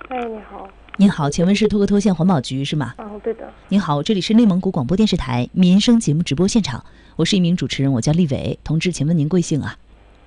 哎，你好。 您好，请问是托克托县环保局是吗？ 对的。 您好，这里是内蒙古广播电视台民生节目直播现场，我是一名主持人，我叫丽伟。同志，请问您贵姓啊？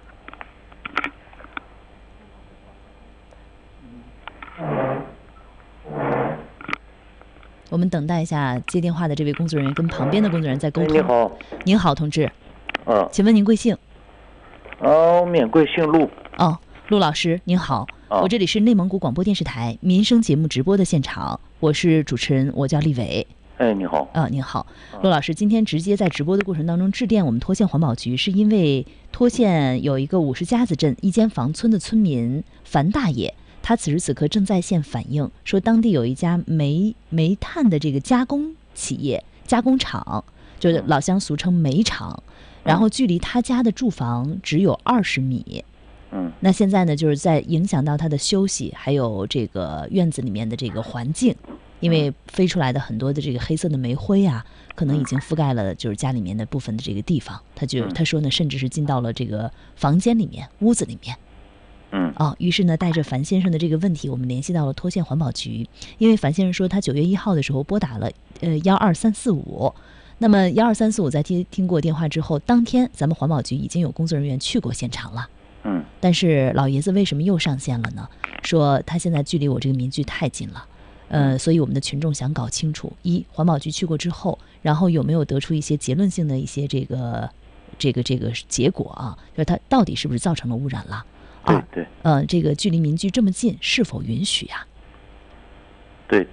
我们等待一下接电话的这位工作人员跟旁边的工作人员在沟通。 你好。 您好，同志。请问您贵姓？ 免贵姓陆。 陆老师您好，我这里是内蒙古广播电视台民生节目直播的现场，我是主持人，我叫丽伟。 哎，你好。 您好，陆老师，今天直接在直播的过程当中致电我们托县环保局，是因为托县有一个50家子镇一间房村的村民樊大爷，他此时此刻正在线反映说，当地有一家煤炭的这个加工企业加工厂，就是老乡俗称煤厂，然后距离他家的住房只有20米。那现在呢，就是在影响到他的休息，还有这个院子里面的这个环境，因为飞出来的很多的这个黑色的煤灰啊，可能已经覆盖了就是家里面的部分的这个地方。他说呢，甚至是进到了这个房间里面、屋子里面。于是呢，带着樊先生的这个问题，我们联系到了托县环保局，因为樊先生说他9月1号的时候拨打了12345。那么12345在听过电话之后，当天咱们环保局已经有工作人员去过现场了。但是老爷子为什么又上线了呢？说他现在距离我这个民居太近了，所以我们的群众想搞清楚，环保局去过之后，然后有没有得出一些结论性的一些这个结果啊？就是它到底是不是造成了污染了？ 对。 这个距离民居这么近，是否允许啊？ 对。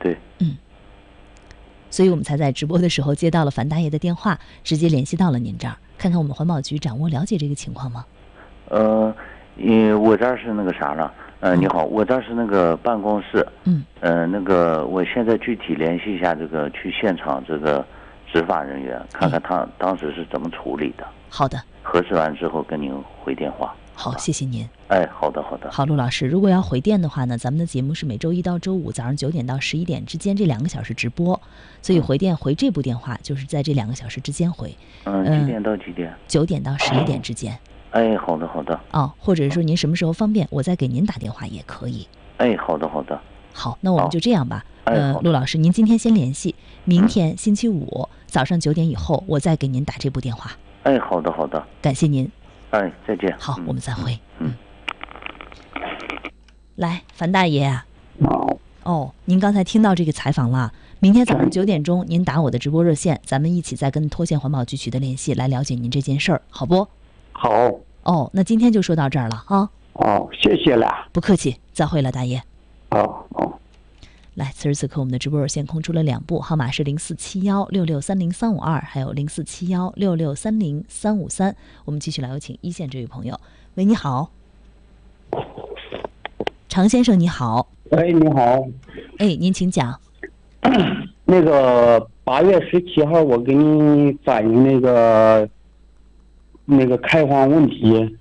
所以我们才在直播的时候接到了樊大爷的电话，直接联系到了您这儿，看看我们环保局掌握了解这个情况吗？ 我这儿是那个啥了，你好，我这儿是那个办公室，那个我现在具体联系一下这个去现场这个执法人员，看看他当时是怎么处理的。 好的， 核实完之后跟您回电话。 好，谢谢您。 好的。 好，陆老师，如果要回电的话呢，咱们的节目是每周1到周5早上9点到11点之间这2个小时直播，所以回这部电话就是在这2个小时之间回。 几点到几点 ？9点到11点之间。 好的。 或者是说您什么时候方便，我再给您打电话也可以。 好的。 好，那我们就这样吧。陆老师，您今天先联系，明天星期5早上9点以后，我再给您打这部电话。 好的。 感谢您。 再见。 好，我们再会。来，樊大爷啊。您刚才听到这个采访了。明天早上9点钟，您打我的直播热线，咱们一起再跟托县环保局取得联系，来了解您这件事儿，好不？ 好。 那今天就说到这儿了啊。 谢谢了。 不客气，再会了，大爷。来，此时此刻我们的直播热线空出了2部，号码是0471663032，还有047166305353。我们继续来有请一线这位朋友。喂，你好。常先生你好。 你好。 您请讲。 那个8月17号我给你反映那个开荒问题。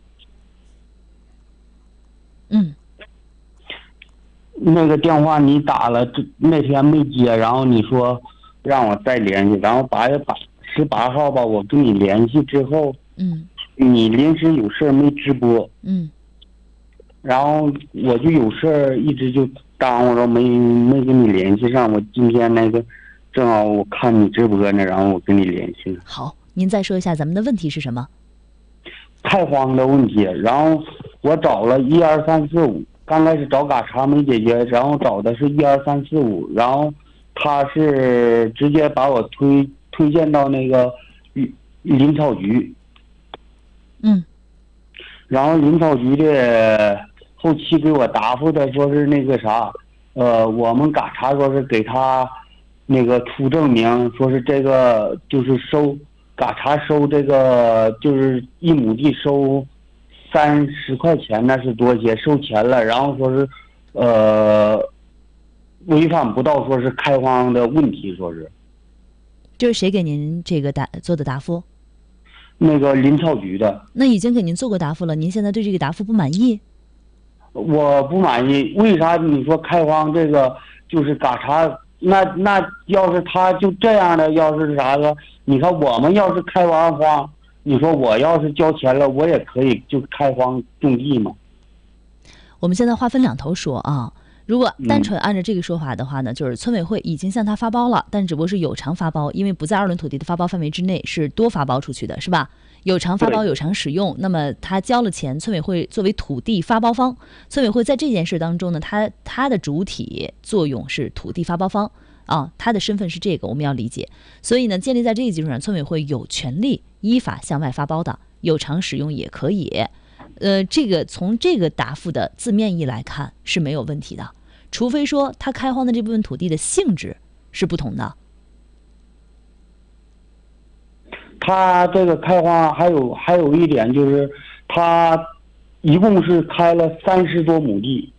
那个电话你打了，那天没接，然后你说让我再联系，然后8月18号吧，我跟你联系之后，你临时有事没直播，然后我就有事一直就耽误着没跟你联系上，我今天那个正好我看你直播呢，然后我跟你联系了。 好，您再说一下咱们的问题是什么？ 开荒的问题，然后我找了12345。刚开始找嘎查没解决，然后找的是12345，然后他是直接把我推荐到那个林草局。然后林草局的后期给我答复的说是那个啥，我们嘎查说是给他那个出证明，说是这个就是嘎查收这个就是1亩地收30块钱，那是多些收钱了，然后说是违反不到说是开荒的问题，说是。 就是谁给您这个做的答复？ 那个林草局的。 那已经给您做过答复了，您现在对这个答复不满意？ 我不满意。为啥你说开荒这个就是嘎查？那要是他就这样的，要是啥个？你看我们要是开完荒，你说我要是交钱了，我也可以就开荒种地吗？ 我们现在话分2头说啊。 如果单纯按照这个说法的话呢，就是村委会已经向他发包了，但只不过是有偿发包，因为不在2轮土地的发包范围之内，是多发包出去的，是吧？有偿发包，有偿使用。那么他交了钱，村委会作为土地发包方，村委会在这件事当中呢，他的主体作用是土地发包方啊，他的身份是这个，我们要理解。所以呢，建立在这个基础上，村委会有权利依法向外发包的，有偿使用也可以。这个从这个答复的字面意来看是没有问题的，除非说他开荒的这部分土地的性质是不同的。 他这个开荒还有一点就是，他一共是开了30多亩地。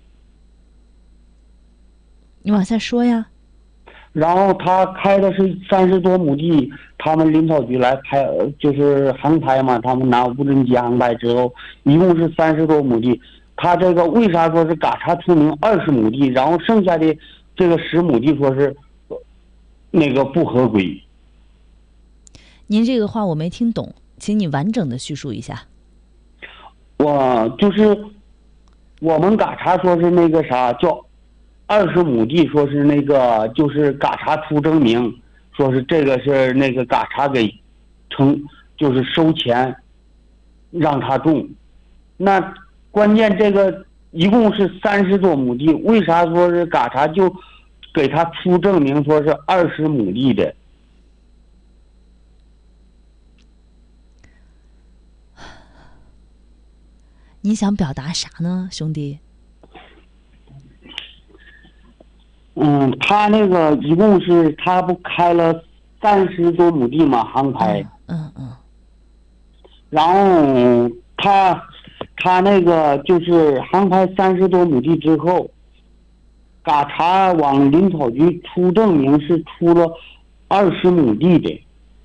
你往下说呀。 然后他开的是30多亩地，他们林草局来拍，就是航拍嘛，他们拿无人机航拍之后，一共是30多亩地。他这个为啥说是嘎查出名20亩地，然后剩下的这个10亩地说是那个不合规？ 您这个话我没听懂，请你完整的叙述一下。 我们嘎查说是那个啥叫20亩地，说是那个就是嘎查出证明，说是这个是那个嘎查给就是收钱让他种。那关键这个一共是30多亩地，为啥说是嘎查就给他出证明说是20亩地的？ 你想表达啥呢，兄弟？ 他那个一共是他不开了30多亩地嘛，航拍。然后他那个就是航拍30多亩地之后，嘎查往林草局出证明是出了20亩地的。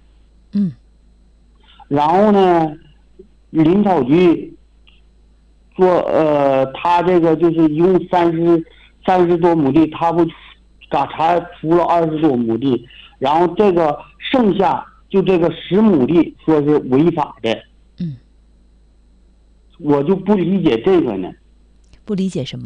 然后呢，林草局说他这个就是一共30多亩地，他不嘎查出了20多亩地，然后这个剩下就这个10亩地说是违法的。我就不理解这个呢。 不理解什么？